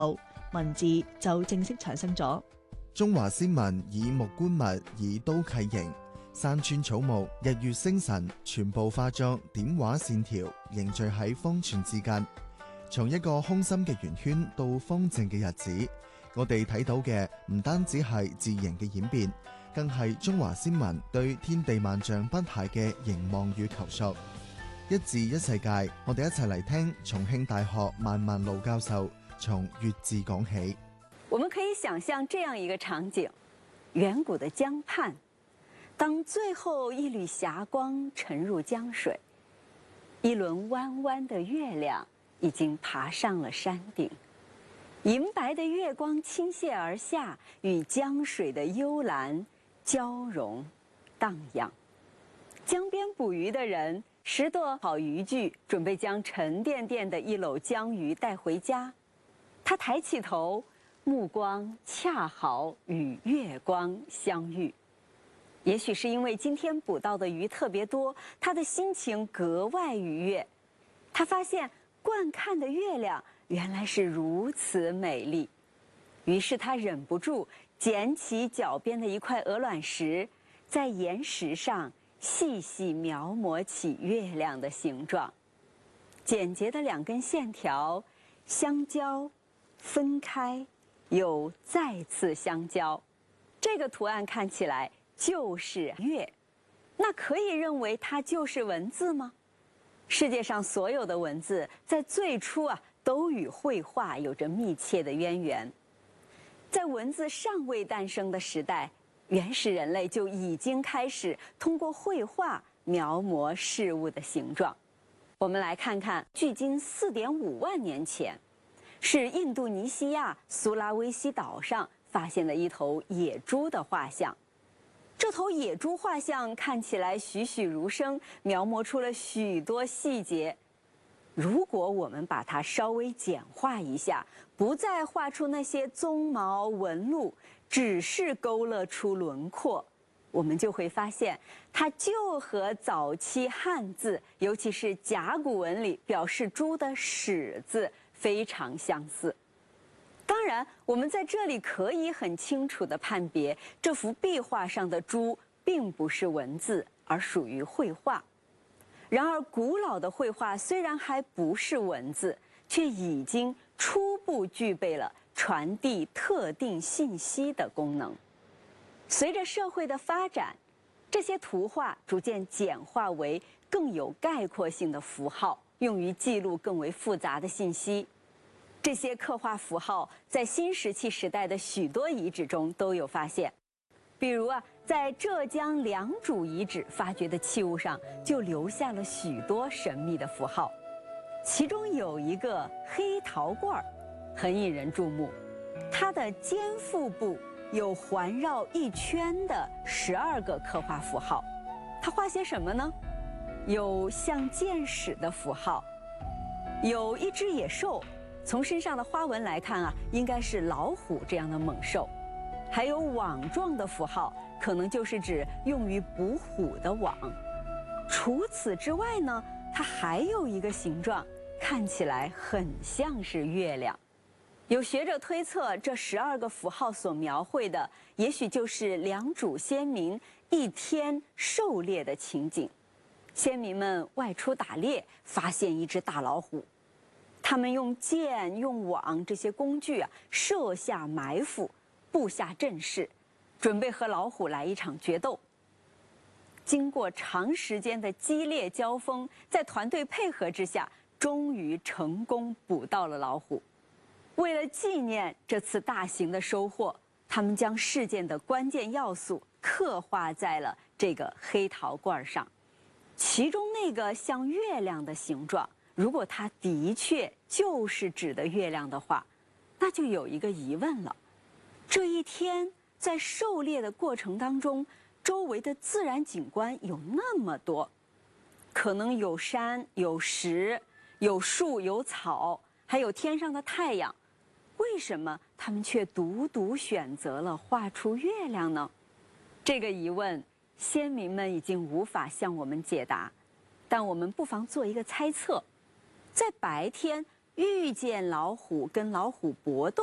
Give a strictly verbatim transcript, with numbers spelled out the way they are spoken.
文字就正式產生咗。 中華先民以木觀物，以刀契形，山川草木、日月星辰，全部化作點畫線條，凝聚喺方寸之間。從一個空心嘅圓圈到方正嘅日子，我哋睇到嘅唔單止係字形嘅演變，更係中華先民對天地萬象不懈嘅凝望與求索。一字一世界，我哋一齊嚟聽重慶大學萬萬路教授從粵字講起。 我們可以想象這樣一個場景：遠古的江畔，當最後一縷霞光沉入江水，一輪彎彎的月亮已經爬上了山頂，銀白的月光傾瀉而下，與江水的幽藍交融蕩漾。江邊捕魚的人拾掇好漁具，準備將沉甸甸的一簍江魚帶回家。他抬起頭，目光恰好與月光相遇。也許是因為今天捕到的魚特別多，他的心情格外愉悅。他發現觀看的月亮原來是如此美麗，於是他忍不住撿起腳邊的一塊鵝卵石，在岩石上細細描摹起月亮的形狀。簡潔的兩根線條相交、分開，又再次相交，這個圖案看起來就是月。那可以認為它就是文字嗎？世界上所有的文字在最初啊，都與繪畫有着密切的淵源。在文字尚未誕生的時代，原始人類就已經開始通過繪畫描摹事物的形狀。我們來看看，距今四點五萬年前，是印度尼西亞蘇拉威西島上發現的一頭野豬的畫像。這頭野豬畫像看起來栩栩如生，描摹出了許多細節。如果我們把它稍微簡化一下，不再畫出那些鬃毛紋路，只是勾勒出輪廓，我們就會發現，它就和早期漢字，尤其是甲骨文裡表示豬的始字非常相似。當然，我們在這裡可以很清楚地判別，這幅壁畫上的豬並不是文字，而屬於繪畫。然而，古老的繪畫雖然還不是文字，卻已經初步具備了傳遞特定信息的功能。隨着社會的發展，這些圖畫逐漸簡化為更有概括性的符號，用於記錄更為複雜的信息。這些刻畫符號在新石器時代的許多遺址中都有發現，比如啊，在浙江良渚遺址發掘的器物上就留下了許多神秘的符號，其中有一個黑陶罐，很引人注目。它的肩腹部有環繞一圈的十二個刻畫符號，它畫些什麼呢？有像箭矢的符號，有一隻野獸。從身上的花紋來看啊，應該是老虎這樣的猛獸，還有網狀的符號，可能就是指用於捕虎的網。除此之外呢，它還有一個形狀，看起來很像是月亮。有學者推測，這十二個符號所描繪的，也許就是良渚先民一天狩獵的情景。先民們外出打獵，發現一隻大老虎。他們用箭、用網這些工具啊，設下埋伏，布下陣勢，準備和老虎來一場決鬥。經過長時間的激烈交鋒，在團隊配合之下，終於成功捕到了老虎。為了紀念這次大型的收穫，他們將事件的關鍵要素刻畫在了這個黑陶罐上，其中那個像月亮的形狀，如果它的確就是指的月亮的話，那就有一個疑問了：這一天在狩獵的過程當中，周圍的自然景觀有那麼多，可能有山、有石、有樹、有草，還有天上的太陽，為什麼他們卻獨獨選擇了畫出月亮呢？這個疑問，先民們已經無法向我們解答，但我們不妨做一個猜測。在白天， 遇见老虎，跟老虎搏斗。